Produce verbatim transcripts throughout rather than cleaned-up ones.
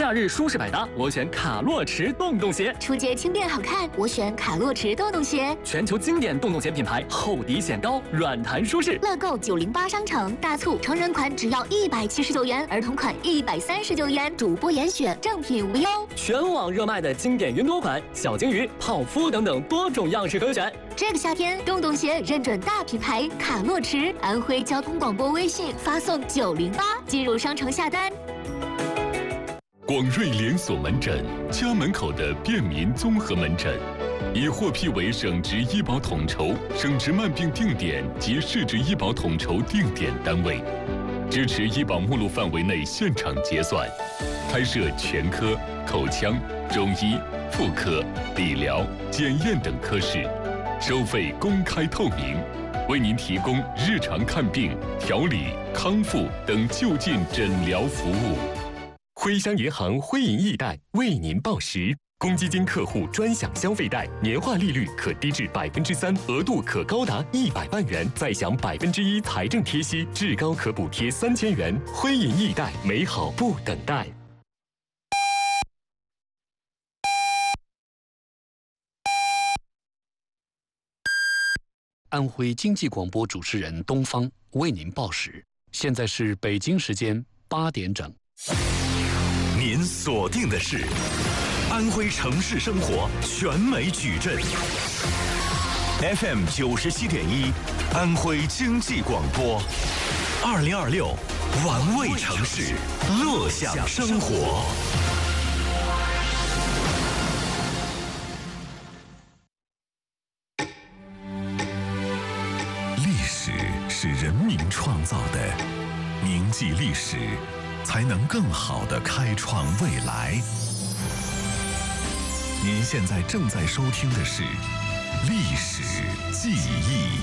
假日舒适百搭，我选卡洛驰洞洞鞋； 出街轻便好看，我选卡洛驰洞洞鞋。 全球经典洞洞鞋品牌，厚底显高，软弹舒适。 乐购九零八商城大促，成人款只要一百七十九元，儿童款一百三十九元，主播严选，正品无忧。 全网热卖的经典云朵款、小金鱼、泡芙等等多种样式可选。 这个夏天，洞洞鞋认准大品牌卡洛驰，安徽交通广播微信发送九零八进入商城下单。 广瑞连锁门诊，家门口的便民综合门诊，已获批为省直医保统筹、省直慢病定点及市直医保统筹定点单位，支持医保目录范围内现场结算，开设全科、口腔、中医、妇科、理疗、检验等科室，收费公开透明，为您提供日常看病、调理、康复等就近诊疗服务。 徽商银行徽银易贷为您报时，公积金客户专享消费贷，年化利率可低至百分之三，额度可高达一百万元，再享百分之一财政贴息，至高可补贴三千元。徽银易贷，美好不等待。 安徽经济广播主持人东方为您报时，现在是北京时间八点整。 您锁定的是安徽城市生活全美矩阵 F M 九十七点一，安徽经济广播，二零二六玩味城市，乐享生活。历史是人民创造的，铭记历史，才能更好地开创未来。您现在正在收听的是《历史记忆》。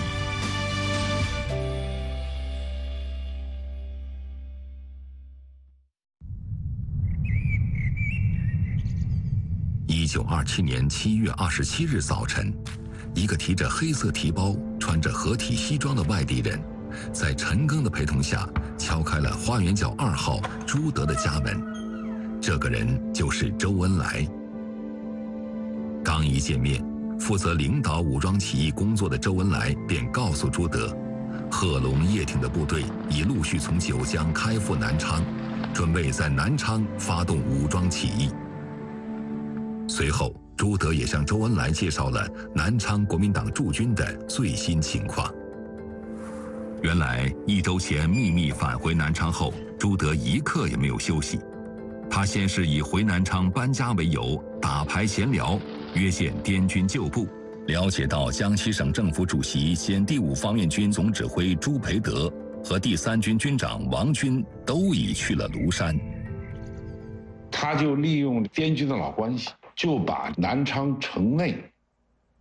一九二七年七月二十七日早晨，一个提着黑色提包、穿着合体西装的外地人，在陈庚的陪同下，敲开了花园角二号朱德的家门。这个人就是周恩来。刚一见面，负责领导武装起义工作的周恩来便告诉朱德，贺龙叶挺的部队已陆续从九江开赴南昌，准备在南昌发动武装起义。随后，朱德也向周恩来介绍了南昌国民党驻军的最新情况。原来一周前秘密返回南昌后，朱德一刻也没有休息。他先是以回南昌搬家为由，打牌闲聊，约见滇军旧部，了解到江西省政府主席兼第五方面军总指挥朱培德和第三军军长王军都已去了庐山。 他就利用滇军的老关系，就把南昌城内